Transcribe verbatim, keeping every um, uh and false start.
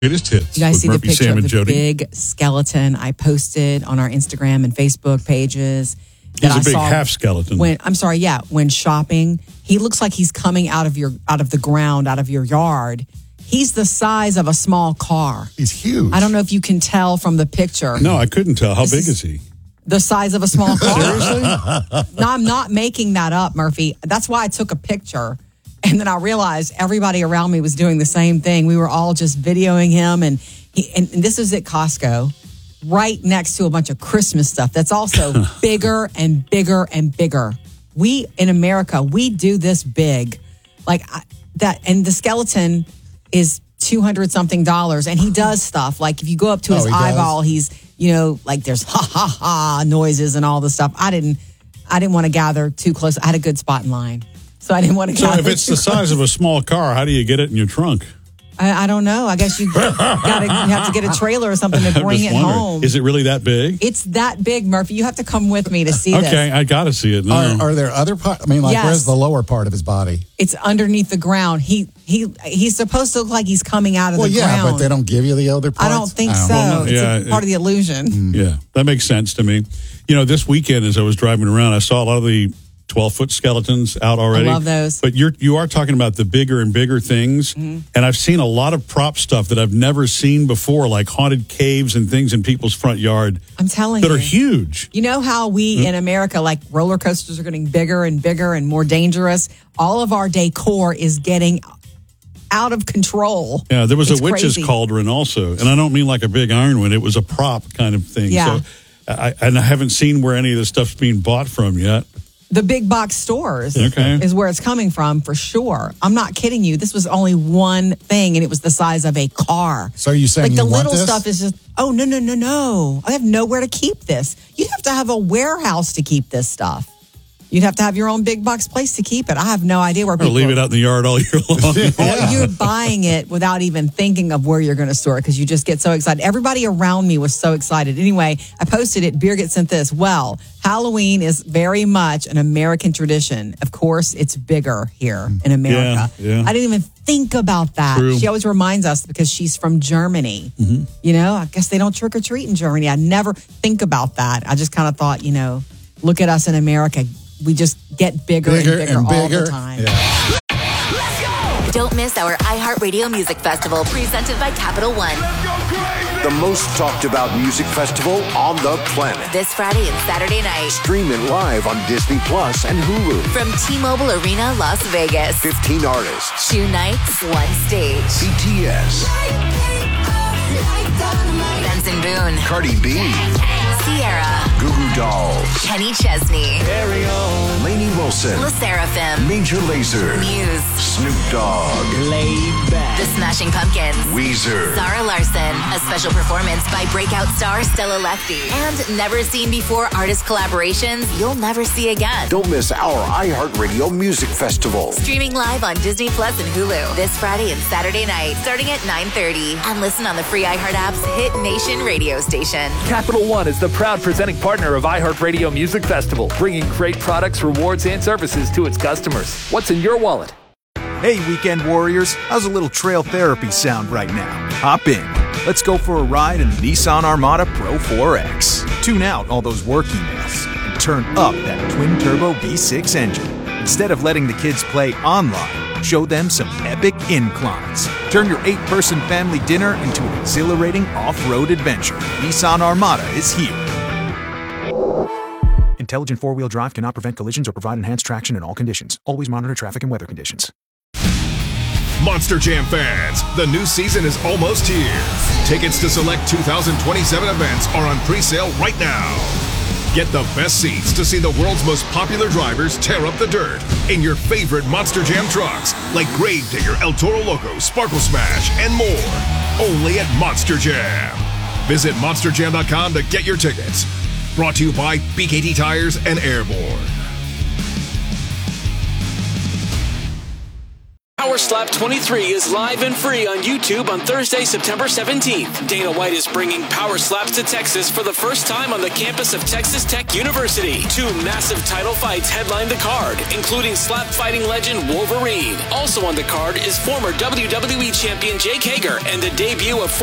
Greatest hits. You guys with see Murphy, the picture Sam, of and the Jody. big skeleton I posted on our Instagram and Facebook pages. He's that a I big saw half skeleton. When I'm sorry, yeah, when shopping, he looks like he's coming out of your out of the ground, out of your yard. He's the size of a small car. He's huge. I don't know if you can tell from the picture. No, I couldn't tell. How This big is- is he? The size of a small car. Seriously? No, I'm not making that up, Murphy. That's why I took a picture. And then I realized everybody around me was doing the same thing. We were all just videoing him. And, he, and, and this was at Costco, right next to a bunch of Christmas stuff that's also bigger and bigger and bigger. We, in America, we do this big. Like I, that. And the skeleton is two hundred something dollars. And he does stuff. Like if you go up to Oh, his he does? eyeball, he's, you know, like there's ha ha ha noises and all the stuff. I didn't, I didn't want to gather too close. I had a good spot in line, so I didn't want to So gather. if it's too the size close. of a small car, how do you get it in your trunk? I, I don't know. I guess you gotta you have to get a trailer or something to I'm bring just it wondering. home. Is it really that big? It's that big, Murphy. You have to come with me to see this. Okay, I got to see it now. Are, are there other parts? I mean, like, Yes. where's the lower part of his body? It's underneath the ground. He he he's supposed to look like he's coming out of Well, the yeah, ground. but they don't give you the other parts? I don't think Oh. so. Well, no, it's yeah, a part of the illusion. Yeah, that makes sense to me. You know, this weekend as I was driving around, I saw a lot of the twelve-foot skeletons out already. I love those. But you're you are talking about the bigger and bigger things, Mm-hmm. and I've seen a lot of prop stuff that I've never seen before, like haunted caves and things in people's front yard I'm telling that you. are huge. You know how we in America, like roller coasters are getting bigger and bigger and more dangerous? All of our decor is getting out of control. Yeah, there was It's a witch's crazy. cauldron also, and I don't mean like a big iron one. It was a prop kind of thing. Yeah. So, I, and I haven't seen where any of this stuff's being bought from yet. The big box stores Okay. is where it's coming from for sure. I'm not kidding you. This was only one thing, and it was the size of a car. So are you saying like you the want little this? stuff is just, oh, no, no, no, no. I have nowhere to keep this. You'd have to have a warehouse to keep this stuff. You'd have to have your own big box place to keep it. I have no idea where Or people leave it out in the yard all year long. Or you're buying it without even thinking of where you're going to store it because you just get so excited. Everybody around me was so excited. Anyway, I posted it. Birgit sent this. Well, Halloween is very much an American tradition. Of course, it's bigger here in America. Yeah, yeah. I didn't even think about that. True. She always reminds us because she's from Germany. Mm-hmm. You know, I guess they don't trick or treat in Germany. I never think about that. I just kind of thought, you know, look at us in America. We just get bigger, Bigger and bigger, and all bigger. the time. Yeah. Don't miss our iHeartRadio Music Festival presented by Capital One. The most talked about music festival on the planet. This Friday and Saturday night Stream it live on Disney Plus and Hulu. from T-Mobile Arena, Las Vegas. fifteen artists. Two nights, one stage. B T S. Benson Boone, Cardi B. Sierra, Goo Goo Dolls. Kenny Chesney, Lainey Wilson. La Seraphim, Major Lazer. Muse, Snoop Dogg. The Smashing Pumpkins, Weezer. Zara Larson, a special performance by breakout star Stella Lefty, and never seen before artist collaborations you'll never see again. Don't miss our iHeartRadio Music Festival. Streaming live on Disney Plus and Hulu this Friday and Saturday night, starting at nine thirty. And listen on the free iHeart app's Hit Nation radio station. Capital One is the proud presenting partner of iHeartRadio Music Festival, bringing great products, rewards, and services to its customers. What's in your wallet? Hey, weekend warriors, how's a little trail therapy sound right now? Hop in. Let's go for a ride in the Nissan Armada Pro four X. Tune out all those work emails and turn up that twin-turbo V six engine. Instead of letting the kids play online, show them some epic inclines. Turn your eight-person family dinner into an exhilarating off-road adventure. Nissan Armada is here. Intelligent four-wheel drive cannot prevent collisions or provide enhanced traction in all conditions. Always monitor traffic and weather conditions. Monster Jam fans, the new season is almost here. Tickets to select two thousand twenty-seven events are on pre-sale right now. Get the best seats to see the world's most popular drivers tear up the dirt in your favorite Monster Jam trucks like Gravedigger, El Toro Loco, Sparkle Smash, and more. Only at Monster Jam. Visit monster jam dot com to get your tickets. Brought to you by B K T Tires and Airborne. Power Slap twenty-three is live and free on YouTube on Thursday, September seventeenth. Dana White is bringing Power Slaps to Texas for the first time on the campus of Texas Tech University. Two massive title fights headline the card, including slap fighting legend Wolverine. Also on the card is former W W E champion Jake Hager and the debut of